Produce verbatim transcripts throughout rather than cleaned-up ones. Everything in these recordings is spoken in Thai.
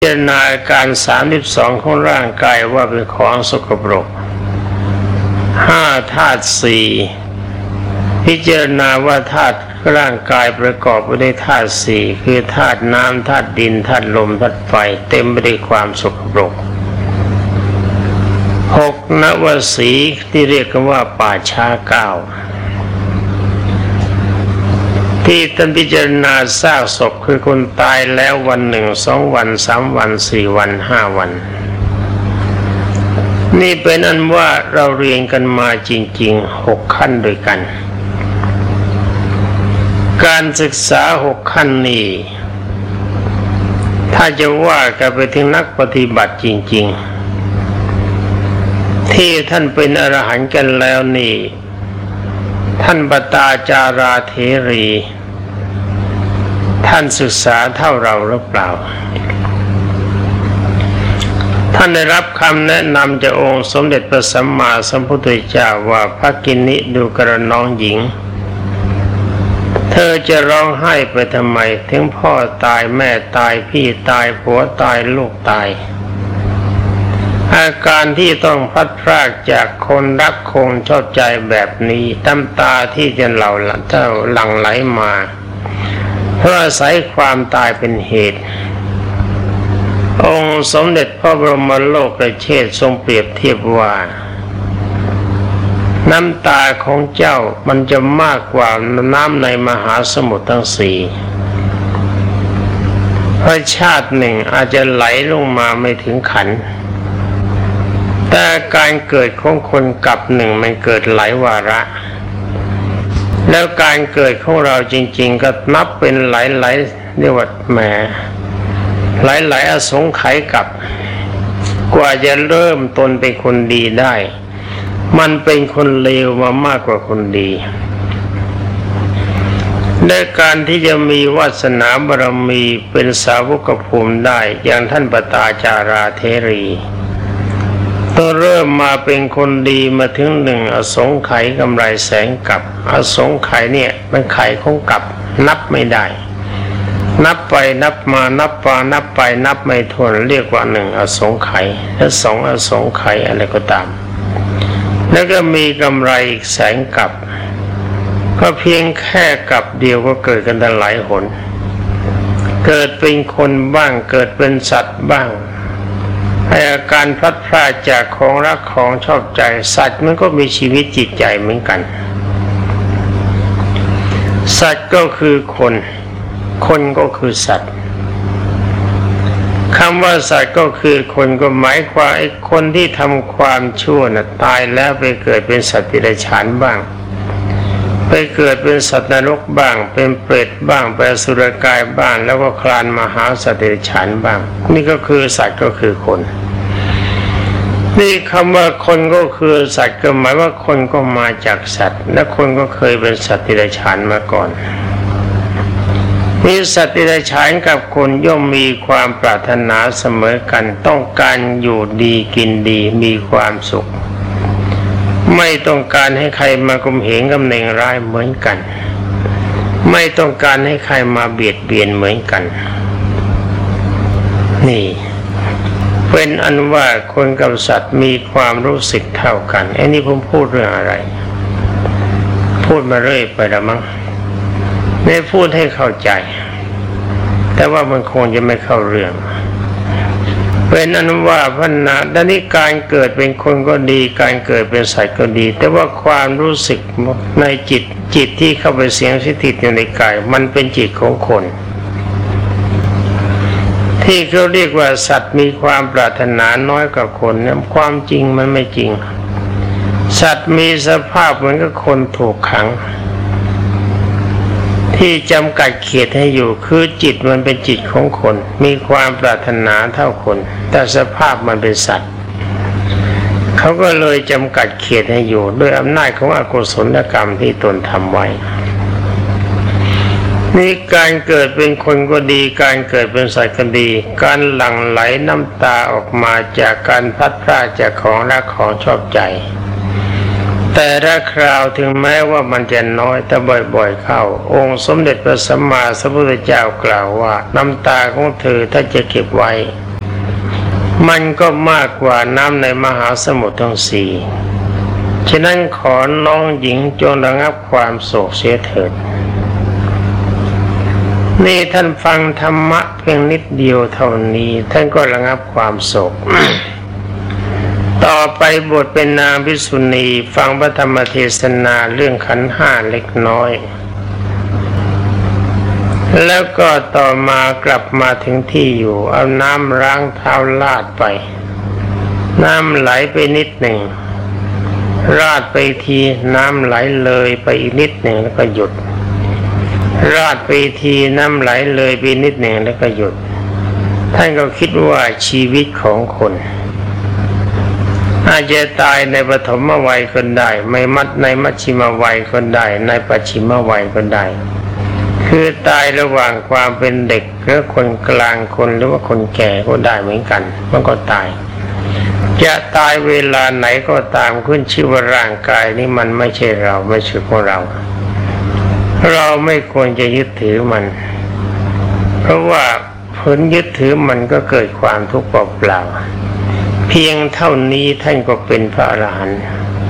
พิจารณาอาการสามสิบสองของร่างกายว่าเป็นของสกปรกห้าธาตุสี่พิจารณาว่าธาตุร่างกายประกอบไปด้วยธาตุสี่คือธาตุน้ำธาตุดินธาตุลมธาตุไฟเต็มไปด้วยความสกปรกหกนวสีที่เรียกกันว่าป่าช้าเก้าที่ท่านพิจารณาซากศพคือคนตายแล้ววันหนึ่งสองวันสามวันสี่วันห้าวันนี่เป็นอันว่าเราเรียนกันมาจริงๆหกขั้นด้วยกันการศึกษาหกขั้นนี้ถ้าจะว่ากันไปถึงนักปฏิบัติจริงๆที่ท่านเป็นอรหันต์กันแล้วนี่ท่านปตาจาราเถรีท่านศึกษาเท่าเราหรือเปล่าท่านได้รับคำแนะนำจากองค์สมเด็จพระสัมมาสัมพุทธเจ้าว่าภกินิดูกระน้องหญิงเธอจะร้องไห้ไปทำไมถึงพ่อตายแม่ตายพี่ตายผัวตายลูกตายอาการที่ต้องพลัดพรากจากคนรักคงชอบใจแบบนี้น้ำตาที่จะเหล่าเจ้าหลั่งไหลมาเพราะอาศัยความตายเป็นเหตุองค์สมเด็จพระบรมโลกเชษฐ์ทรงเปรียบเทียบว่าน้ำตาของเจ้ามันจะมากกว่าน้ำในมหาสมุทรทั้งสี่เพราะชาติหนึ่งอาจจะไหลลงมาไม่ถึงขันแต่การเกิดของคนกับหนึ่งมันเกิดหลายวาระแล้วการเกิดของเราจริงๆก็นับเป็นหลายๆเรียกว่าแหมหลายๆอสงไขยกับกว่าจะเริ่มตนเป็นคนดีได้มันเป็นคนเลวมามากกว่าคนดีในการที่จะมีวาสนาบารมีเป็นสาวกภูมิได้อย่างท่านปตาจาราเถรีต้องเริ่มมาเป็นคนดีมาถึงหนึ่งอสงไขยกำไรแสงกับอสงไขยเนี่ยเป็นไขของกับนับไม่ได้นับไปนับมานับมานับไปนับไม่ถ้วนเรียกว่าหนึ่งอสงไขยและสองอสงไขยอะไรก็ตามแล้วก็มีกำไรอีกแสงกับก็เพียงแค่กับเดียวก็เกิดกันหลายหนเกิดเป็นคนบ้างเกิดเป็นสัตว์บ้างอาการพลัดพรากจากของรักของชอบใจสัตว์มันก็มีชีวิตจิตใจเหมือนกันสัตว์ก็คือคนคนก็คือสัตว์คำว่าสัตว์ก็คือคนก็หมายความไอ้คนที่ทำความชั่วน่ะตายแล้วไปเกิดเป็นสัตว์เดรัจฉานบ้างไปเกิดเป็นสัตว์นรกบ้างเป็นเปรตบ้างเป็นอสุรกายบ้างแล้วก็คลานมาหาสัตว์เดรัจฉานบ้างนี่ก็คือสัตว์ก็คือคนนี่คำว่าคนก็คือสัตว์ก็หมายว่าคนก็มาจากสัตว์และคนก็เคยเป็นสัตว์เดรัจฉานมาก่อนนี่สัตว์เดรัจฉานกับคนย่อมมีความปรารถนาเสมอกันต้องการอยู่ดีกินดีมีความสุขไม่ต้องการให้ใครมาข่มเหงกำเนิดร้ายเหมือนกันไม่ต้องการให้ใครมาเบียดเบียนเหมือนกันนี่เป็นอันว่าคนกับสัตว์มีความรู้สึกเท่ากันไอ้นี่ผมพูดเรื่องอะไรพูดมาเรื่อยไปแล้วมั้งไม่พูดให้เข้าใจแต่ว่ามันคงจะไม่เข้าเรื่องเป็นอนุว่าพัฒนาดังนี้การเกิดเป็นคนก็ดีการเกิดเป็นสัตว์ก็ดีแต่ว่าความรู้สึกในจิตจิตที่เข้าไปเสียงสถิตอยู่ในกายมันเป็นจิตของคนที่เขาเรียกว่าสัตว์มีความปรารถนาน้อยกว่าคนเนี่ยความจริงมันไม่จริงสัตว์มีสภาพเหมือนกับคนถูกขังที่จำกัดเขตให้อยู่คือจิตมันเป็นจิตของคนมีความปรารถนาเท่าคนแต่สภาพมันเป็นสัตว์เขาก็เลยจำกัดเขตให้อยู่ด้วยอำนาจของอกุศลกรรมที่ตนทำไว้นี่การเกิดเป็นคนก็ดีการเกิดเป็นสัตว์ก็ดีการหลั่งไหลน้ำตาออกมาจากการพลัดพรากจากของรักของชอบใจแต่ละคราวถึงแม้ว่ามันจะน้อยแต่บ่อยๆเข้าองค์สมเด็จพระสัมมาสัมพุทธเจ้ากล่าวว่าน้ำตาของเธอถ้าจะเก็บไว้มันก็มากกว่าน้ำในมหาสมุทรทั้งสี่ฉะนั้นขอน้องหญิงจงระงับความโศกเสียเถิดนี่ท่านฟังธรรมะเพียงนิดเดียวเท่านี้ท่านก็ระงับความโศก ต่อไปบทเป็นนางภิกษุณีฟังพระธรรมเทศนาเรื่องขันธ์ห้าเล็กน้อยแล้วก็ต่อมากลับมาถึงที่อยู่เอาน้ำล้างเท้าลาดไปน้ำไหลไปนิดหนึ่งราดไปทีน้ำไหลเลยไปอีกนิดหนึ่งแล้วก็หยุดราดไปทีน้ำไหลเลยไปนิดหนึ่งแล้วก็หยุดท่านก็คิดว่าชีวิตของคนอาจจะตายในปฐมวัยก็ได้ไม่มัดในมัชชิมวัยก็ได้ในปัจฉิมวัยก็ได้คือตายระหว่างความเป็นเด็กหรือคนกลางคนหรือว่าคนแก่ก็ได้เหมือนกันมันก็ตายจะตายเวลาไหนก็ตามขึ้นชื่อว่าร่างกายนี้มันไม่ใช่เราไม่ใช่ของเราเราไม่ควรจะยึดถือมันเพราะว่าผลยึดถือมันก็เกิดความทุกข์เปล่าๆเพียงเท่านี้ท่านก็เป็นพระอรหันต์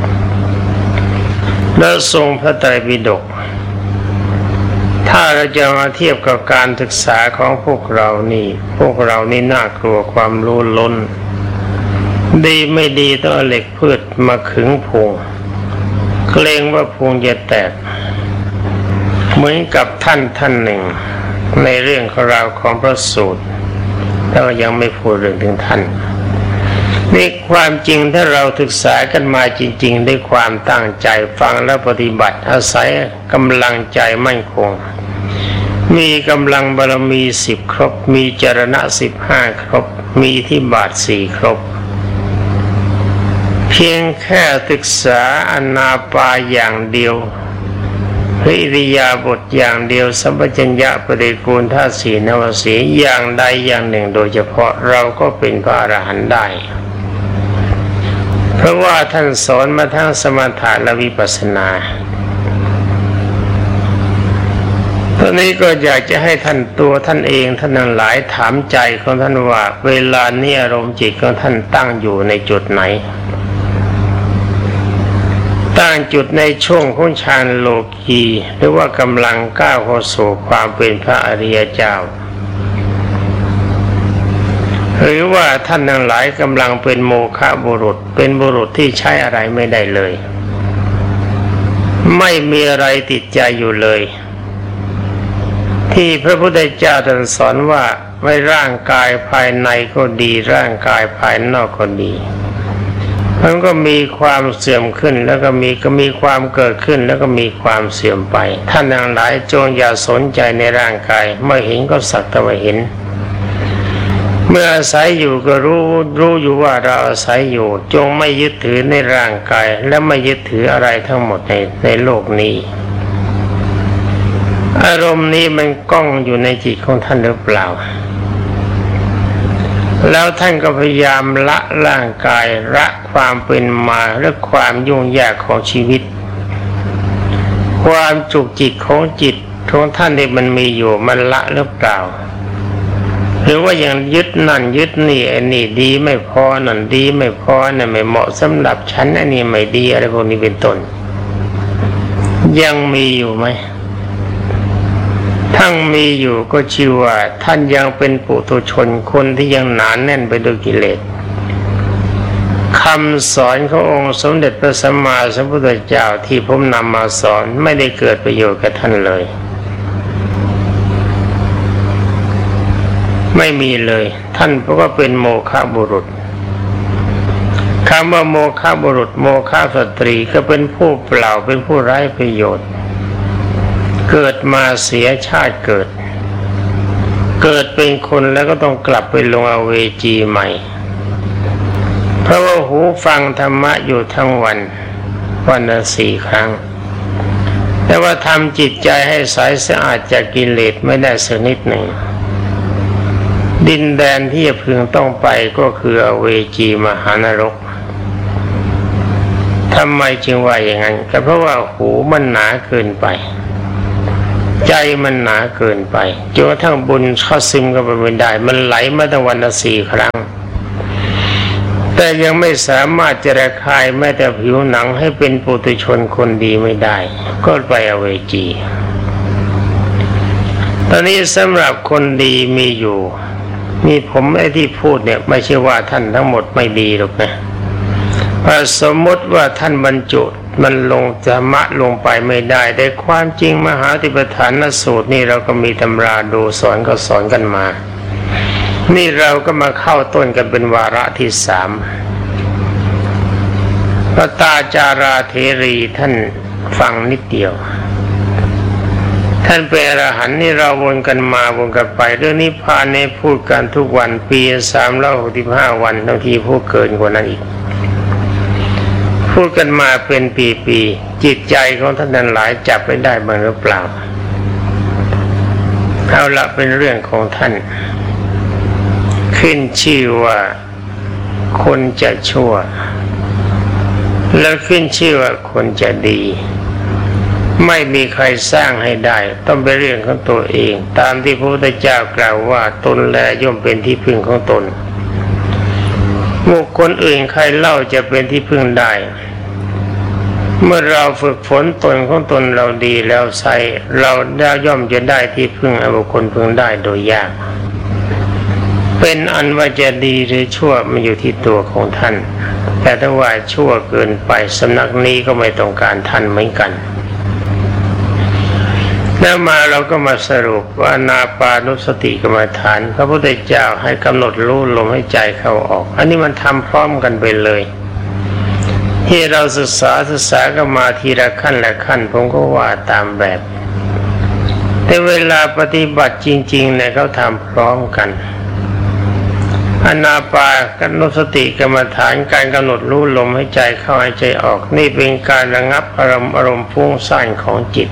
แล้วทรงพระไตรปิฎกถ้าเราจะมาเทียบกับการศึกษาของพวกเรานี่พวกเรานี่น่ากลัวความรู้ล้นดีไม่ดีต้องเอาเหล็กพืชมาขึงพุงเกรงว่าพุงจะแตกเหมือนกับท่านท่านหนึ่งในเรื่องของเราของพระสูตรแต่ว่ายังไม่พูดเรื่องถึงท่านนี่ความจริงถ้าเราศึกษากันมาจริงๆด้วยความตั้งใจฟังและปฏิบัติอาศัยกำลังใจมั่นคงมีกำลังบารมีสิบครบมีจรณะสิบห้าครบมีอิทธิบาทสี่ครบเพียงแค่ศึกษาอานาปานอย่างเดียวหรืออิริยาบถอย่างเดียวสัมปชัญญะปฏิกูลธาตุสี่นวสีอย่างใดอย่างหนึ่งโดยเฉพาะเราก็เป็นพระอรหันต์ได้เพราะว่าท่านสอนมาทั้งสมถะและวิปัสสนาตอนนี้ก็อยากจะให้ท่านตัวท่านเองท่านทั้งหลายถามใจของท่านว่าเวลานี้อารมณ์จิตของท่านตั้งอยู่ในจุดไหนตั้งจุดในช่วงของฌานโลกีหรือว่ากำลังก้าวเข้าสู่ความเป็นพระอริยเจ้าหรือว่าท่านทั้งหลายกำลังเป็นโมฆะบุรุษเป็นบุรุษที่ใช้อะไรไม่ได้เลยไม่มีอะไรติดใจอยู่เลยที่พระพุทธเจ้าตรัสสอนว่าไม่ร่างกายภายในก็ดีร่างกายภายนอกก็ดีมันก็มีความเสื่อมขึ้นแล้วก็มีก็มีความเกิดขึ้นแล้วก็มีความเสื่อมไปท่านทั้งหลายจงอย่าสนใจในร่างกายเมื่อเห็นก็สักแต่ว่าเห็นเมื่ออาศัยอยู่ก็รู้รู้อยู่ว่าเราอาศัยอยู่จงไม่ยึดถือในร่างกายและไม่ยึดถืออะไรทั้งหมดในในโลกนี้อารมณ์นี้มันก้องอยู่ในจิตของท่านหรือเปล่าแล้วท่านก็พยายามละร่างกายละความเป็นมาและความยุ่งยากของชีวิตความจุกจิกของจิตของท่านที่มันมีอยู่มันละหรือเปล่าหรือว่ายังยึดนั่นยึดนี่ไอ้นี่ดีไม่พอนั่นดีไม่พอนั่นไม่เหมาะสำหรับฉันอันนี้ไม่ดีอะไรพวกนี้เป็นต้นยังมีอยู่ไหมทั้งมีอยู่ก็ชื่อว่าท่านยังเป็นปุถุชนคนที่ยังหนาแน่นไปด้วยกิเลสคำสอนขององค์สมเด็จพระสัมมาสัมพุทธเจ้าที่ผมนำมาสอนไม่ได้เกิดประโยชน์กับท่านเลยไม่มีเลยท่านเพราะว่าเป็นโมฆะบุรุษคำว่าโมฆะบุรุษโมฆะสตรีก็เป็นผู้เปล่าเป็นผู้ไร้ประโยชน์เกิดมาเสียชาติเกิดเกิดเป็นคนแล้วก็ต้องกลับไปลงอเวจีใหม่เพราะว่าหูฟังธรรมะอยู่ทั้งวันวันละสี่ครั้งแต่ว่าทำจิตใจให้ใสสะอาดจากกิเลสไม่ได้สักนิดหนึ่งดินแดนที่จะพึงต้องไปก็คืออเวจีมหานรกทำไมจึงว่าอย่างนั้นก็เพราะว่าหูมันหนาเกินไปใจมันหนาเกินไปจนกระทั่งบุญเข้าซึมเข้าไปไม่ได้มันไหลมาตั้งวันละสี่ครั้งแต่ยังไม่สามารถจะระคายแม้แต่ผิวหนังให้เป็นปุถุชนคนดีไม่ได้ก็ไปอเวจีตอนนี้สำหรับคนดีมีอยู่มีผมไอ้ที่พูดเนี่ยไม่ใช่ว่าท่านทั้งหมดไม่ดีหรอกนะสมมติว่าท่านบรรจุมันลงธรรมะลงไปไม่ได้แต่ความจริงมหาสติปัฏฐานสูตรนี่เราก็มีตำราดูสอนก็สอนกันมานี่เราก็มาเข้าต้นกันเป็นวาระที่สามพระตาจาราเถรีท่านฟังนิดเดียวท่านเป็นอรหันต์นี่เราวนกันมาวนกันไปเรื่องนิพพานในพูดกันทุกวันปีสามร้อยหกสิบห้าวันบางทีพูดเกินกว่านั้นอีกพูดกันมาเป็นปีๆจิตใจของท่านนั้นหลายจับไม่ได้บ้างหรือเปล่าเอาละเป็นเรื่องของท่านขึ้นชื่อว่าคนจะชั่วแล้วขึ้นชื่อว่าคนจะดีไม่มีใครสร้างให้ได้ต้องเป็นเรื่องของตัวเองตามที่พระพุทธเจ้ากล่าวว่าตนแลย่อมเป็นที่พึ่งของตนบุคคลอื่นใครเล่าจะเป็นที่พึ่งได้เมื่อเราฝึกฝนตนของตนเราดีแล้วใช้เราได้ย่อมจะได้ที่พึ่งบุคคลพึ่งได้โดยยากเป็นอันว่าจะดีหรือชั่วมันอยู่ที่ตัวของท่านแต่ถ้าว่าชั่วเกินไปสำนักนี้ก็ไม่ต้องการท่านเหมือนกันแล้วมาเราก็มาสรุปว่าอานาปานุสติกรรมฐานพระพุทธเจ้าให้กำหนดรู้ลมให้ใจเข้าออกอันนี้มันทำพร้อมกันไปเลยที่เราศึกษาศึกษากันมาทีละขั้นละขั้นผมก็ว่าตามแบบแต่เวลาปฏิบัติจริงๆเนี่ยเขาทำพร้อมกันอานาปานสติกรรมฐานการกำหนดรู้ลมให้ใจเข้าให้ใจออกนี่เป็นการระงับอารมณ์อารมณ์ฟุ้งซ่านของจิต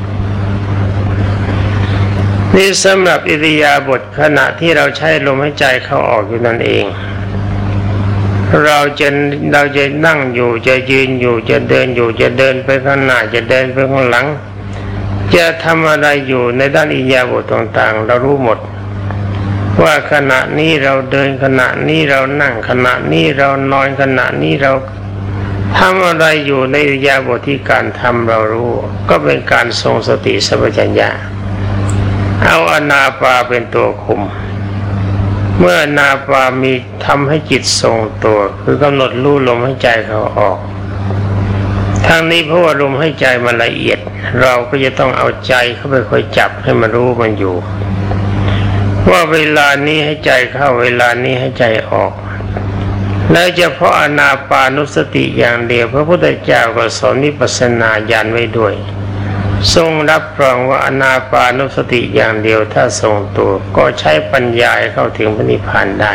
นี่สำหรับอิริยาบถขณะที่เราใช้ลมหายใจเข้าออกอยู่นั่นเองเราจะเราจะนั่งอยู่จะยืนอยู่จะเดินอยู่จะเดินไปข้างหน้าจะเดินไปข้างหลังจะทำอะไรอยู่ในด้านอิริยาบถต่างๆเรารู้หมดว่าขณะนี้เราเดินขณะนี้เรานั่งขณะนี้เรานอนขณะนี้เราทำอะไรอยู่ในอิริยาบถที่การทำเรารู้ก็เป็นการทรงสติสัมปชัญญะเอาอานาปาเป็นตัวคุมเมื่ออานาปามีทำให้จิตทรงตัวคือกำหนดรู้ลมหายใจเขาออกทางนี้เพราะว่าลมหายใจมันละเอียดเราก็จะต้องเอาใจเข้าไปคอยจับให้มันรู้มันอยู่ว่าเวลานี้ให้ใจเข้าเวลานี้ให้ใจออกและเฉพาะอานาปานุสติอย่างเดียวพระพุทธเจ้าก็สอนวิปัสสนาญาณไว้ด้วยทรงรับรองว่าอานาปานุสติอย่างเดียวถ้าทรงตัวก็ใช้ปัญญาเข้าถึงพระนิพพานได้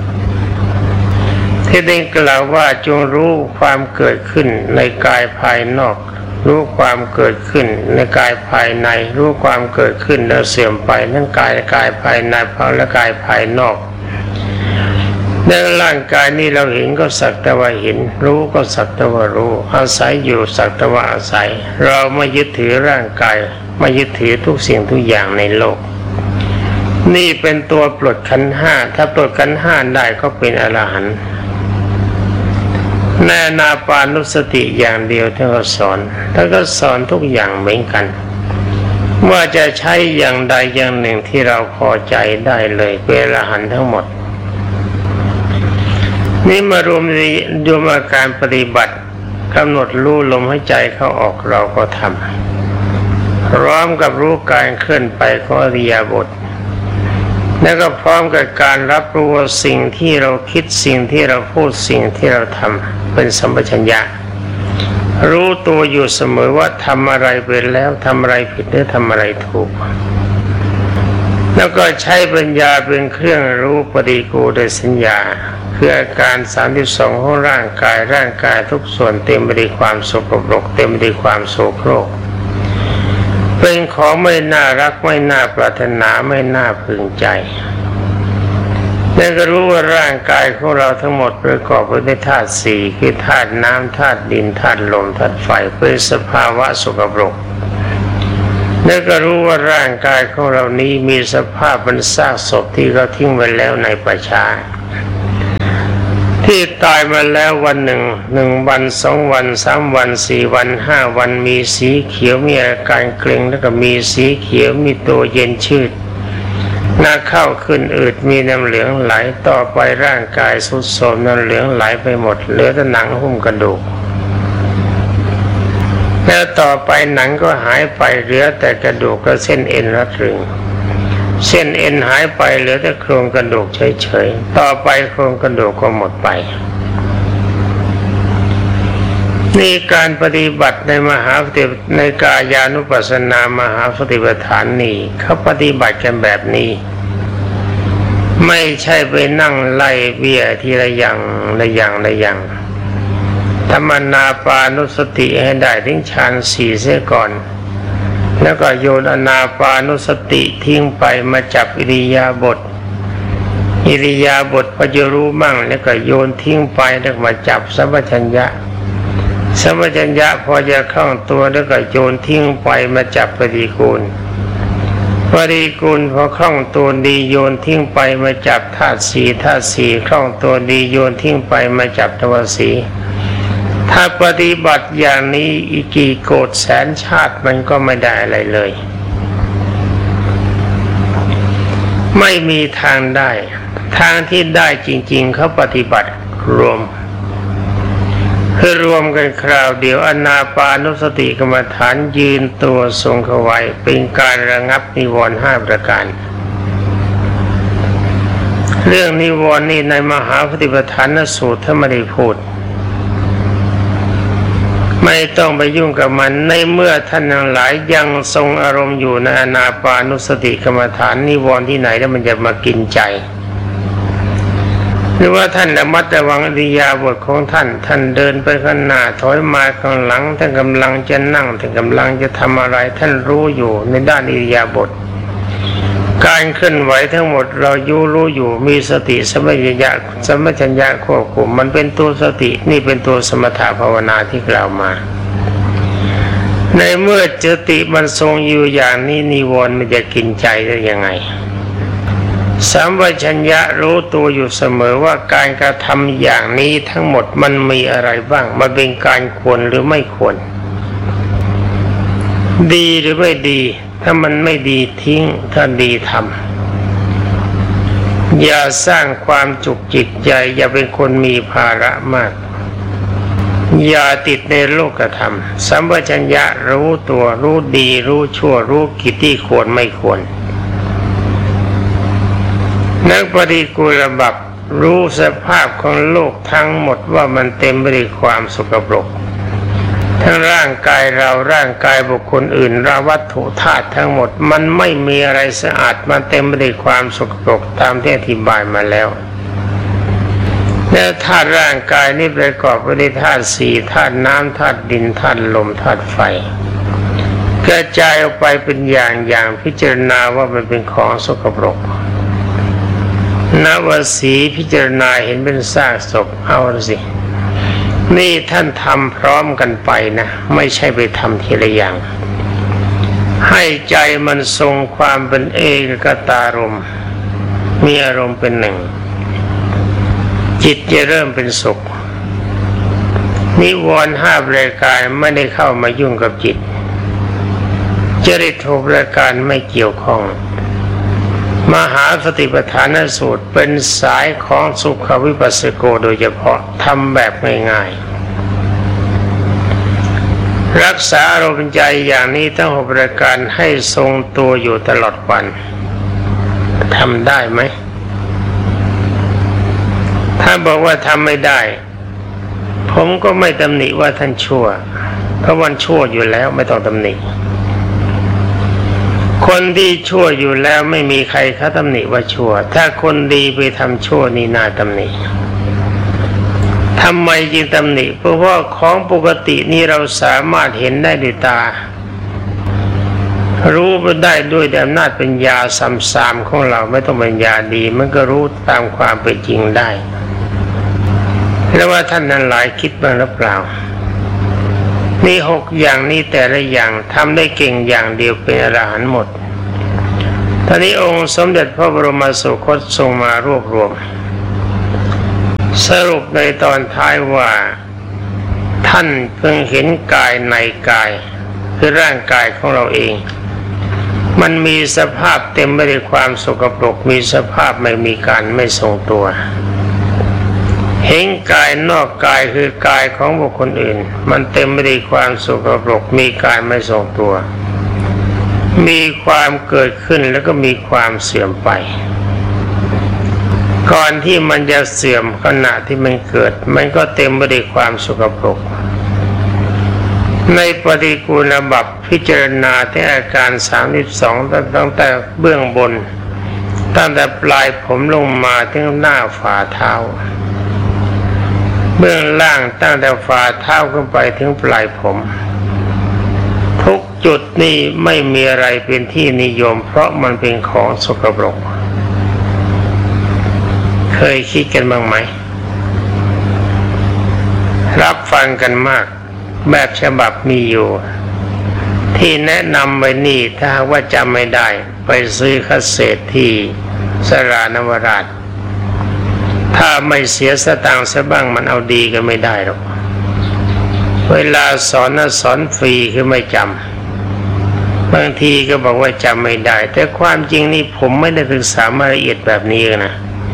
ที่ได้กล่าวว่าจงรู้ความเกิดขึ้นในกายภายนอกรู้ความเกิดขึ้นในกายภายในรู้ความเกิดขึ้นแล้วเสื่อมไปทั้งกายกายภายในและกายภายนอกในร่างกายนี้เราเห็นก็สักแต่ว่าเห็นรู้ก็สักแต่ว่ารู้อาศัยอยู่สักแต่ว่าอาศัยเราไม่ยึดถือร่างกายไม่ยึดถือทุกสิ่งทุกอย่างในโลกนี่เป็นตัวปลดขันธ์ห้าถ้าปลดขันธ์ห้าได้ก็เป็นอรหันต์ในอานาปานุสติอย่างเดียวท่านก็สอนท่านก็สอนทุกอย่างเหมือนกันว่าจะใช้อย่างใดอย่างหนึ่งที่เราพอใจได้เลยเป็นอรหันต์ทั้งหมดนี่มารวมในรวมอาการปฏิบัติกำหนดรู้ลมหายใจเข้าออกเราก็ทำพร้อมกับรู้การเคลื่อนไปของอิริยาบถแล้วก็พร้อมกับการรับรู้ว่าสิ่งที่เราคิดสิ่งที่เราพูดสิ่งที่เราทำเป็นสัมปชัญญะรู้ตัวอยู่เสมอว่าทำอะไรไปแล้วทำอะไรผิดหรือทำอะไรถูกแล้วก็ใช้ปัญญาเป็นเครื่องรู้ปฏิกูลสัญญาคืออาการสามสิบสองของร่างกายร่างกายทุกส่วนเต็มไปด้วยความสกปรกเต็มไปด้วยความโสโครกเป็นของไม่น่ารักไม่น่าปรารถนาไม่น่าพึงใจแล้วก็รู้ว่าร่างกายของเราทั้งหมดประกอบไปด้วยธาตุสี่คือธาตุน้ำธาตุดินธาตุลมธาตุไฟเป็นสภาวะสกปรกแล้วก็รู้ว่าร่างกายของเรานี้มีสภาพเป็นซากศพที่เขาทิ้งไว้แล้วในป่าช้าทที่ตายมาแล้ววันหนึ่งหนึ่งวันสองวันสามวันสี่วันห้าวันมีสีเขียวมีอาการเกร็งแล้วก็มีสีเขียวมีตัวเย็นชืดหน้าเข้าขึ้นอืดมีน้ำเหลืองไหลต่อไปร่างกายทรุดโทรมน้ำเหลืองไหลไปหมดเหลือแต่หนังหุ้มกระดูกแล้วต่อไปหนังก็หายไปเหลือแต่กระดูกกับเส้นเอ็นรัดรึงเส้นเอ็นหายไปเหลือแต่โครงกระดูกเฉยๆต่อไปโครงกระดูกก็หมดไปนี่การปฏิบัติในมหาปฏิในกายานุปัสสนามหาปฏิปทานนี่เขาปฏิบัติกันแบบนี้ไม่ใช่ไปนั่งไล่เบี้ยทีละอย่างละอย่างละอย่างธรรมนาปานุสติให้ได้ถึงฌานสี่เสียก่อนแล้วก็โยนอนาปานุสติทิ้งไปมาจับอิริยาบถอิริยาบถพอจะรู้มั่งแล้วก็โยนทิ้งไปแล้วมาจับสัมปชัญญะสัมปชัญญะพอจะคล่องตัวแล้วก็โยนทิ้งไปมาจับปฏิกูลปฏิกูลพอคล่องตัวดีโยนทิ้งไปมาจับธาตุสี่ธาตุสี่คล่องตัวดีโยนทิ้งไปมาจับธวสีถ้าปฏิบัติอย่างนี้อีกกี่โกฏแสนชาติมันก็ไม่ได้อะไรเลยไม่มีทางได้ทางที่ได้จริงๆเขาปฏิบัติรวมคือรวมกันคราวเดียวอนาปานุสติกรรมฐานยืนตัวทรงเข้าไว้เป็นการระงับนิวรณ์ห้าประการเรื่องนิวรณ์นี่ในมหาปฏิปทานสูตรท่านไม่ได้พูดไม่ต้องไปยุ่งกับมันในเมื่อท่านทั้งหลายยังทรงอารมณ์อยู่ในอนาปานุสติกรรมฐานนิวรณ์ที่ไหนแล้วมันจะมากินใจหรือว่าท่านระมัดระวังอิริยาบถของท่านท่านเดินไปข้างหน้าถอยมาข้างหลังท่านกำลังจะนั่งท่านกำลังจะทำอะไรท่านรู้อยู่ในด้านอิริยาบถการเคลื่อนไหวทั้งหมดเรายู่รู้อยู่มีสติสัมปชัญญะสัมปชัญญะควบคุมมันเป็นตัวสตินี่เป็นตัวสมถะภาวนาที่กล่าวมาในเมื่อสติมันทรงอยู่อย่างนี้นิวรณ์มันจะกินใจได้ยังไงสัมปชัญญะรู้ตัวอยู่เสมอว่าการกระทำอย่างนี้ทั้งหมดมันมีอะไรบ้างมันเป็นการควรหรือไม่ควรดีหรือไม่ดีถ้ามันไม่ดีทิ้งถ้าดีทำอย่าสร้างความจุกจิกใจอย่าเป็นคนมีภาระมากอย่าติดในโลกธรรมสัมปชัญญะรู้ตัวรู้ดีรู้ชั่วรู้กิจที่ควรไม่ควรนักปฏิกูลบัพรู้สภาพของโลกทั้งหมดว่ามันเต็มไปด้วยความสกปรกทั้งร่างกายเราร่างกายบุคคลอื่นราวัตถุธาตุทั้งหมดมันไม่มีอะไรสะอาดมันเต็มไปด้วยความสกปรกตามที่อธิบายมาแล้วแล้วธาตุร่างกายนี้ประกอบไปด้วยธาตุสี่ธาตุน้ำธาตุดินธาตุลมธาตุไฟกระจายออกไปเป็นอย่างอย่างพิจารณาว่ามันเป็นของสกปรกนวสีพิจารณาเห็นเป็นซากศพเอาสินี่ท่านทำพร้อมกันไปนะไม่ใช่ไปทำทีละอย่างให้ใจมันทรงความเป็นเอกคตารมณ์มีอารมณ์เป็นหนึ่งจิตจะเริ่มเป็นสุขนิวรณ์ห้าประการไม่ได้เข้ามายุ่งกับจิตจริตหกประการไม่เกี่ยวข้องมหาสติปัฏฐานสูตรเป็นสายของสุขวิปัสสโกโดยเฉพาะทำแบบง่ายๆรักษาอารมณ์ใจอย่างนี้ทั้งหกประการให้ทรงตัวอยู่ตลอดวันทำได้ไหมถ้าบอกว่าทำไม่ได้ผมก็ไม่ตำหนิว่าท่านชั่วเพราะวันชั่วอยู่แล้วไม่ต้องตำหนิคนที่ชั่วอยู่แล้วไม่มีใครเขาตำหนิว่าชั่วถ้าคนดีไปทำชั่วนี่น่าตำหนิทำไมจึงตำหนิเพราะว่าของปกตินี่เราสามารถเห็นได้ด้วยตารู้ไปได้ด้วยอำนาจปัญญาสามสามของเราไม่ต้องปัญญาดีมันก็รู้ตามความเป็นจริงได้แล้วว่าท่านนั้นหลายคิดบ้างหรือเปล่านี่หกอย่างนี้แต่ละอย่างทำได้เก่งอย่างเดียวเป็นอรหันต์หมดท่านี้องค์สมเด็จพระบรมสุคตทรงมารวบรวมสรุปในตอนท้ายว่าท่านเพิ่งเห็นกายในกายคือร่างกายของเราเองมันมีสภาพเต็มไปด้วยความสกปรกมีสภาพไม่มีการไม่ทรงตัวเห็นกายนอกกายคือกายของบุคคลอื่นมันเต็มไปด้วยความสกปรกมีการไม่ทรงตัวมีความเกิดขึ้นแล้วก็มีความเสื่อมไปก่อนที่มันจะเสื่อมขณะที่มันเกิดมันก็เต็มไปด้วยความสกปรกในปฏิกูลบัพพิจารณาที่อาการสามสิบสองตั้งแต่เบื้องบนตั้งแต่ปลายผมลงมาถึงหน้าฝ่าเท้าเบื้องล่างตั้งแต่ฝ่าเท้าขึ้นไปถึงปลายผมทุกจุดนี้ไม่มีอะไรเป็นที่นิยมเพราะมันเป็นของสกปรกเคยคิดกันบ้างไหมรับฟังกันมากแบบฉบับมีอยู่ที่แนะนำไว้นี่ถ้าว่าจำไม่ได้ไปซื้อคาสเซ็ตที่สรานวราชถ้าไม่เสียสตางค์ซะบ้างมันเอาดีก็ไม่ได้หรอกเวลาสอนน่ะสอนฟรีคือไม่จำบางทีก็บอกว่าจำไม่ได้แต่ความจริงนี่ผมไม่ได้ศึกษามาละเอียดแบบนี้นะ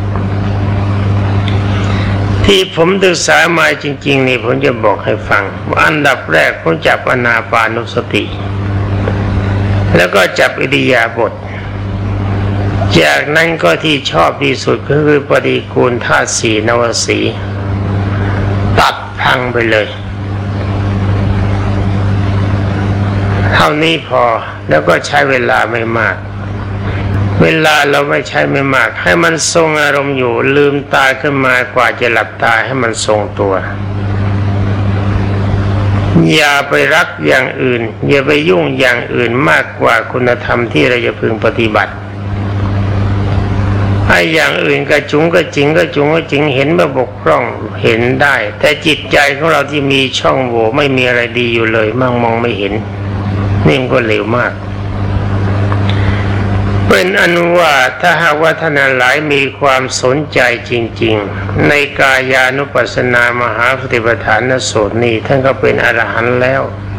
ที่ผมศึกษามาจริงๆนี่ผมจะบอกให้ฟังว่าอันดับแรกผมจับอานาปานุสติแล้วก็จับอิริยาบถจากนั้นก็ที่ชอบที่สุดก็คือปฏิกูลธาตุสี่นวสีตัดพังไปเลยเท่านี้พอแล้วก็ใช้เวลาไม่มากเวลาเราไม่ใช้ไม่มากให้มันทรงอารมณ์อยู่ลืมตาขึ้นมากว่าจะหลับตาให้มันทรงตัวอย่าไปรักอย่างอื่นอย่าไปยุ่งอย่างอื่นมากกว่าคุณธรรมที่เราจะพึงปฏิบัติไอ้อย่างอื่นกระจุงกระจิงกระจุงกระจิงเห็นว่าบกพร่องเห็นได้แต่จิตใจของเราที่มีช่องโหว่ไม่มีอะไรดีอยู่เลยมั่งมองไม่เห็นนี่มันก็เลวมากเป็นอนุว่าถ้าหากว่าท่านหลายมีความสนใจจริงๆในกายานุปัสสนามหาสติปัฏฐานสูตรนี้ท่านก็เป็นอรหันต์แล้ว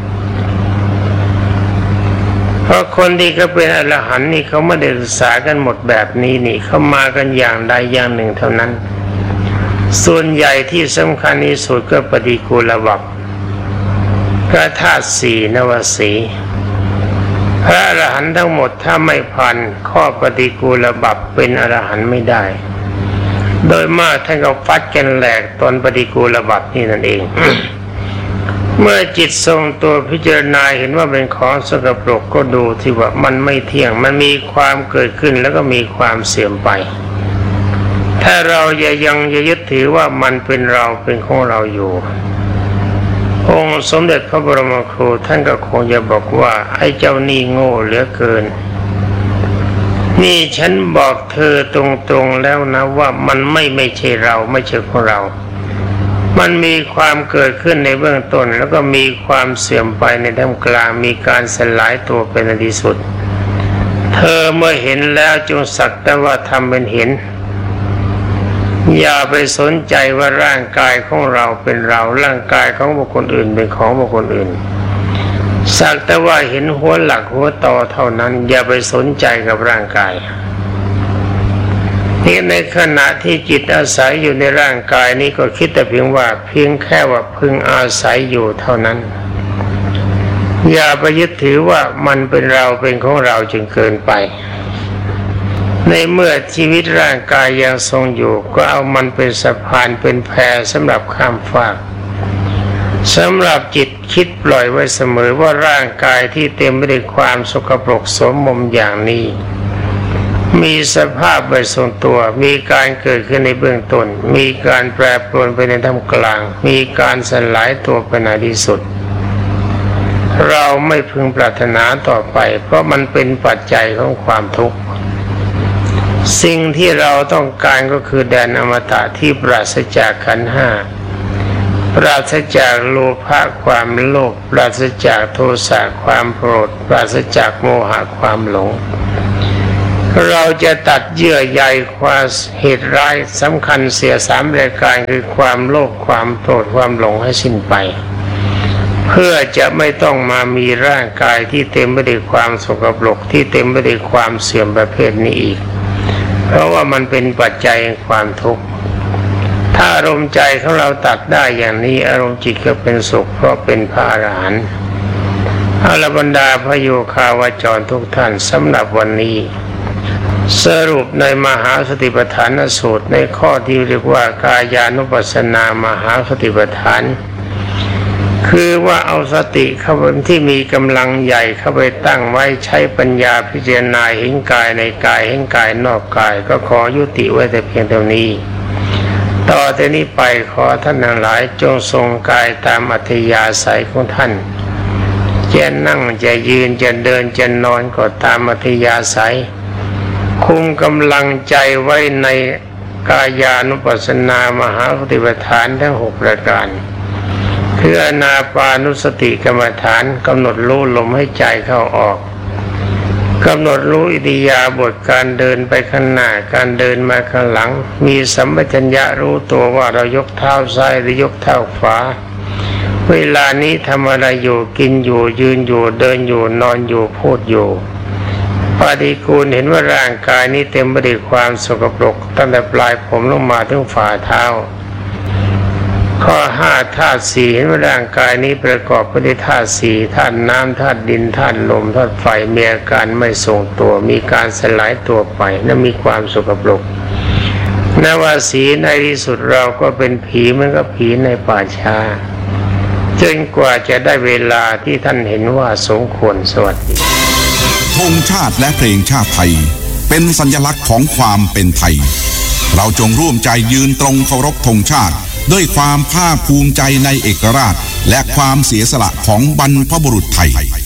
เพราะคนที่เขาเป็นอรหันต์นี่เขาไม่ได้ศึกษากันหมดแบบนี้นี่เขามากันอย่างใดอย่างหนึ่งเท่านั้นส่วนใหญ่ที่สำคัญที่สุดก็ปฏิกูลบัพพระธาตุสี่นวสีพระอรหันต์ทั้งหมดถ้าไม่ผ่านข้อปฏิกูลบัพเป็นอรหันต์ไม่ได้โดยมากท่านก็ฟัดกันแหลกตอนปฏิกูลบัพนี่นั่นเอง เมื่อจิตทรงตัวพิจารณาเห็นว่าเป็นของสกปรกก็ดูที่ว่ามันไม่เที่ยงมันมีความเกิดขึ้นแล้วก็มีความเสื่อมไปถ้าเรายังยังยึดถือว่ามันเป็นเราเป็นของเราอยู่องค์สมเด็จพระบรมครูท่านก็คงจะบอกว่าไอ้เจ้านี่โง่เหลือเกินนี่ฉันบอกเธอตรงๆแล้วนะว่ามันไม่ไม่ใช่เราไม่ใช่ของเรามันมีความเกิดขึ้นในเบื้องต้นแล้วก็มีความเสื่อมไปในท่ามกลางมีการสลายตัวเป็นที่สุดเธอเมื่อเห็นแล้วจงสักแต่ว่าทำเป็นเห็นอย่าไปสนใจว่าร่างกายของเราเป็นเราร่างกายของบุคคลอื่นเป็นของบุคคลอื่นสักแต่ว่าเห็นหัวหลักหัวต่อเท่านั้นอย่าไปสนใจกับร่างกายนี่ในขณะที่จิตอาศัยอยู่ในร่างกายนี้ก็คิดแต่เพียงว่าเพียงแค่ว่าพึงอาศัยอยู่เท่านั้นอย่าไปยึดถือว่ามันเป็นเราเป็นของเราจนเกินไปในเมื่อชีวิตร่างกายยังทรงอยู่ก็เอามันเป็นสะพานเป็นแพสำหรับข้ามฟากสำหรับจิตคิดปล่อยไว้เสมอว่าร่างกายที่เต็มไปด้วยความสกปรกโสมมอย่างนี้มีสภาพไม่ทรงตัวมีการเกิดขึ้นในเบื้องต้นมีการแปรปรวนไปในท่ามกลางมีการสลายตัวไปในที่สุดเราไม่พึงปรารถนาต่อไปเพราะมันเป็นปัจจัยของความทุกข์สิ่งที่เราต้องการก็คือแดนอมตะที่ปราศจากขันธ์ห้าปราศจากโลภะความโลภปราศจากโทสะความโกรธปราศจากโมหะความหลงเราจะตัดเยื่อใยความเหตุร้ายสำคัญเสียสามรายการคือความโลภความโกรธความหลงให้สิ้นไปเพื่อจะไม่ต้องมามีร่างกายที่เต็มไปด้วยความสกปรกที่เต็มไปด้วยความเสื่อมประเภทนี้อีกเพราะว่ามันเป็นปัจจัยแห่งความทุกข์ถ้าอารมณ์ใจของเราตัดได้อย่างนี้อารมณ์จิตก็เป็นสุขเพราะเป็นพระอรหันต์อรบรรดาพระโยคาวจรทุกท่านสำหรับวันนี้สรุปในมหาสติปัฏฐานสูตรในข้อที่เรียกว่ากายานุปัสสนามหาสติปัฏฐานคือว่าเอาสติเข้าไปที่มีกำลังใหญ่เข้าไปตั้งไว้ใช้ปัญญาพิจารณาเห็นกายในกายเห็นกายนอกกายก็ขอยุติไว้แต่เพียงเท่านี้ต่อจากนี้ไปขอท่านทั้งหลายจงทรงกายตามอัธยาศัยของท่านจะนั่งจะยืนจะเดินจะนอนก็ตามอัธยาศัยคุมกำลังใจไว้ในกายานุปัสสนามหาสติปัฏฐานทั้งหกประการคืออานาปานุสติกรรมฐานกำหนดรู้ลมให้ใจเข้าออกกำหนดรู้อิริยาบถการเดินไปข้างหน้าการเดินมาข้างหลังมีสัมปชัญญะรู้ตัวว่าเรายกเท้าซ้ายหรือยกเท้าขวาเวลานี้ทำอะไรอยู่กินอยู่ยืนอยู่เดินอยู่นอนอยู่พูดอยู่ปฏิกูลเห็นว่าร่างกายนี้เต็มไปด้วยความสกปรกตั้งแต่ปลายผมลงมาถึงฝ่าเท้าข้อห้าธาตุสี่เห็นว่าร่างกายนี้ประกอบไปด้วยธาตุสี่ธาตุน้ำธาตุดินธาตุลมธาตุไฟมีอาการไม่ทรงตัวมีการสลายตัวไปและมีความสกปรกนวสีในที่สุดเราก็เป็นผีเหมือนกับผีในป่าช้าจนกว่าจะได้เวลาที่ท่านเห็นว่าสมควรสวัสดีธงชาติและเพลงชาติไทยเป็นสัญลักษณ์ของความเป็นไทยเราจงร่วมใจยืนตรงเคารพธงชาติด้วยความภาคภูมิใจในเอกราชและความเสียสละของบรรพบุรุษไทย